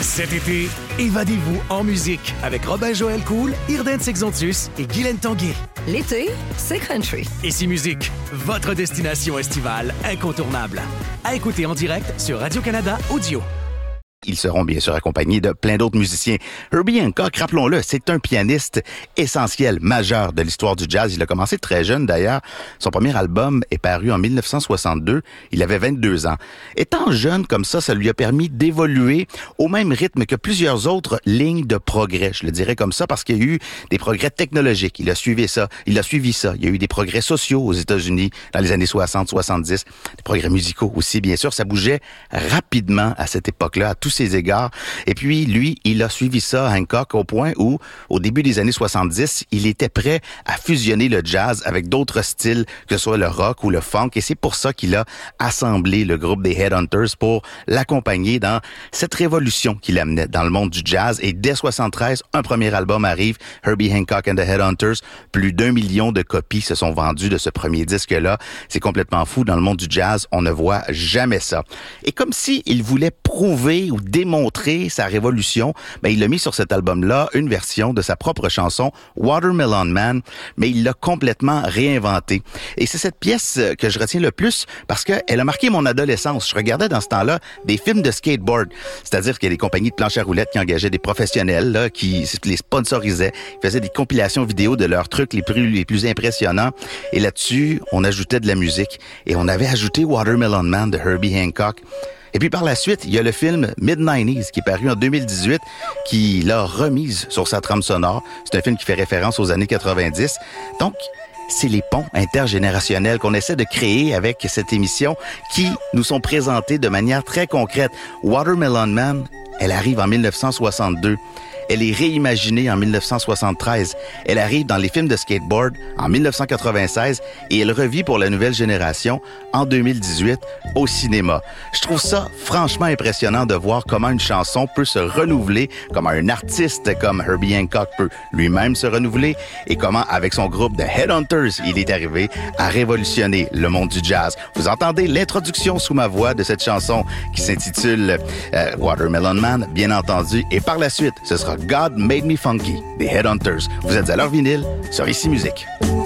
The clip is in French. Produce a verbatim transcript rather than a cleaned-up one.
Cet été, évadez-vous en musique avec Robin-Joël Cool, Irden Sexontus et Guylaine Tanguay. L'été, c'est country. Ici Musique, votre destination estivale incontournable. À écouter en direct sur Radio-Canada Audio. Ils seront bien sûr accompagnés de plein d'autres musiciens. Herbie Hancock, rappelons-le, c'est un pianiste essentiel, majeur de l'histoire du jazz. Il a commencé très jeune d'ailleurs. Son premier album est paru en dix-neuf cent soixante-deux. Il avait vingt-deux ans. Étant jeune comme ça, ça lui a permis d'évoluer au même rythme que plusieurs autres lignes de progrès. Je le dirais comme ça parce qu'il y a eu des progrès technologiques. Il a suivi ça. Il a suivi ça. Il y a eu des progrès sociaux aux États-Unis dans les années soixante, soixante-dix. Des progrès musicaux aussi, bien sûr. Ça bougeait rapidement à cette époque-là, à tous ses égards. Et puis, lui, il a suivi ça, Hancock, au point où, au début des années soixante-dix, il était prêt à fusionner le jazz avec d'autres styles, que ce soit le rock ou le funk. Et c'est pour ça qu'il a assemblé le groupe des Headhunters pour l'accompagner dans cette révolution qu'il amenait dans le monde du jazz. Et dès soixante-treize, un premier album arrive, Herbie Hancock and the Headhunters. Plus d'un million de copies se sont vendues de ce premier disque-là. C'est complètement fou. Dans le monde du jazz, on ne voit jamais ça. Et comme si il voulait prouver ou démontrer sa révolution, ben il a mis sur cet album-là une version de sa propre chanson Watermelon Man, mais il l'a complètement réinventée. Et c'est cette pièce que je retiens le plus parce qu'elle a marqué mon adolescence. Je regardais dans ce temps-là des films de skateboard, c'est-à-dire qu'il y a des compagnies de planches à roulettes qui engageaient des professionnels là, qui les sponsorisaient, ils faisaient des compilations vidéo de leurs trucs les plus les plus impressionnants. Et là-dessus, on ajoutait de la musique et on avait ajouté Watermelon Man de Herbie Hancock. Et puis par la suite, il y a le film mid nineties qui est paru en deux mille dix-huit, qui l'a remise sur sa trame sonore. C'est un film qui fait référence aux années quatre-vingt-dix. Donc, c'est les ponts intergénérationnels qu'on essaie de créer avec cette émission qui nous sont présentés de manière très concrète. Watermelon Man, elle arrive en dix-neuf cent soixante-deux. Elle est réimaginée en dix-neuf cent soixante-treize. Elle arrive dans les films de skateboard en dix-neuf cent quatre-vingt-seize et elle revit pour la nouvelle génération en deux mille dix-huit au cinéma. Je trouve ça franchement impressionnant de voir comment une chanson peut se renouveler, comment un artiste comme Herbie Hancock peut lui-même se renouveler et comment avec son groupe de Headhunters, il est arrivé à révolutionner le monde du jazz. Vous entendez l'introduction sous ma voix de cette chanson qui s'intitule euh, Watermelon Man, bien entendu, et par la suite, ce sera God Made Me Funky des Headhunters. Vous êtes à leur vinyle sur Ici Musique.